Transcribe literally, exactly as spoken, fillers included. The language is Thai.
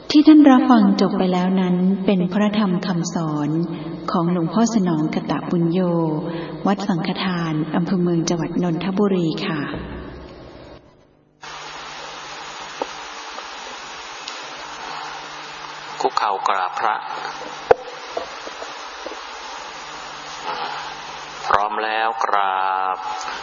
ที่ท่านรับฟังจบไปแล้วนั้นเป็นพระธรรมคำสอนของหลวงพ่อสนองกตปุญโญวัดสังฆทานอำเภอเมืองจังหวัดนนทบุรีค่ะคุกเข่ากราบพระพร้อมแล้วกราบ